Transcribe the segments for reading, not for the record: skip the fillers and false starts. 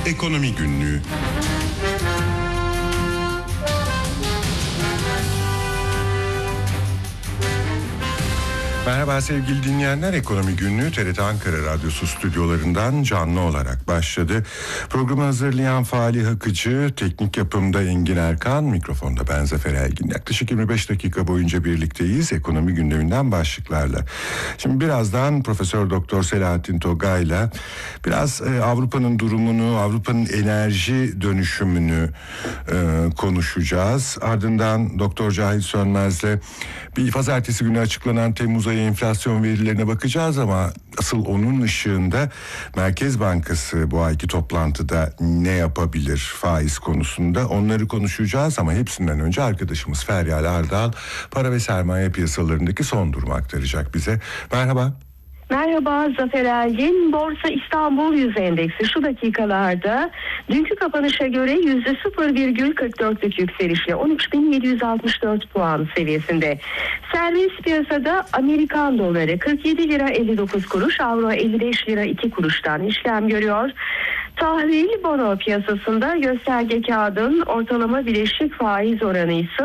Ekonomi Günlüğü. Merhaba sevgili dinleyenler, Ekonomi Günlüğü TRT Ankara Radyosu stüdyolarından canlı olarak başladı. Programı hazırlayan Falih Akıcı, teknik yapımda Engin Erkan, mikrofonda ben Zafer Elgin. Yaklaşık 25 dakika boyunca birlikteyiz ekonomi gündeminden başlıklarla. Şimdi birazdan Profesör Doktor Selahattin Togay'la biraz Avrupa'nın durumunu, Avrupa'nın enerji dönüşümünü konuşacağız. Ardından Doktor Cahit Sönmez'le bir pazartesi günü açıklanan Temmuz ayı enflasyon verilerine bakacağız ama asıl onun ışığında Merkez Bankası bu ayki toplantıda ne yapabilir faiz konusunda, onları konuşacağız ama hepsinden önce arkadaşımız Feryal Ardal para ve sermaye piyasalarındaki son durumu aktaracak bize. Merhaba. Merhaba Zafer Elgin. Borsa İstanbul Yüz Endeksi şu dakikalarda dünkü kapanışa göre %0,44'lük yükselişle 13.764 puan seviyesinde. Serbest piyasada Amerikan doları 47 lira 59 kuruş, avro 55 lira 2 kuruştan işlem görüyor. Tahvil bono piyasasında gösterge kağıdın ortalama bileşik faiz oranı ise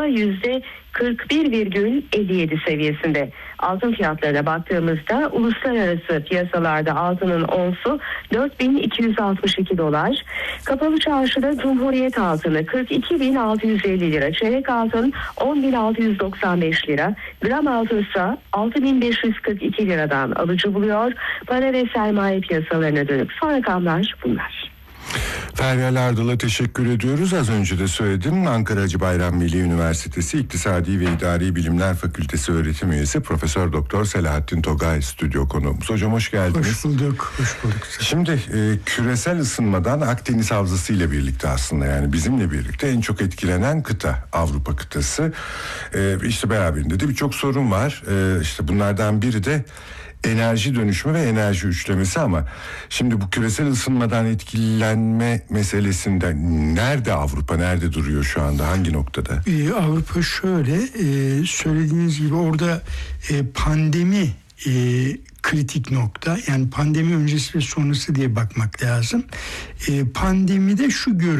%41,57 seviyesinde. Altın fiyatlarına baktığımızda uluslararası piyasalarda altının onsu 4.262 dolar. Kapalı çarşıda Cumhuriyet altını 42.650 lira, çeyrek altın 10.695 lira, gram altın ise 6.542 liradan alıcı buluyor. Para ve sermaye piyasalarına dönük son rakamlar bunlar. Feryal Ardal'a teşekkür ediyoruz. Az önce de söyledim. Ankara Hacı Bayram Veli Üniversitesi İktisadi ve İdari Bilimler Fakültesi öğretim üyesi Profesör Doktor Selahattin Togay stüdyo konuğumuz. Hocam hoş geldiniz. Hoş bulduk. Şimdi küresel ısınmadan Akdeniz Havzası ile birlikte aslında, yani bizimle birlikte en çok etkilenen kıta Avrupa kıtası. İşte beraberinde de birçok sorun var. İşte bunlardan biri de enerji dönüşümü ve enerji üçlemesi. Ama şimdi bu küresel ısınmadan etkilenme meselesinde nerede Avrupa, nerede duruyor şu anda, hangi noktada? Avrupa şöyle, söylediğiniz gibi orada pandemi kritik nokta, yani pandemi öncesi ve sonrası diye bakmak lazım. Pandemide şu görülüyor.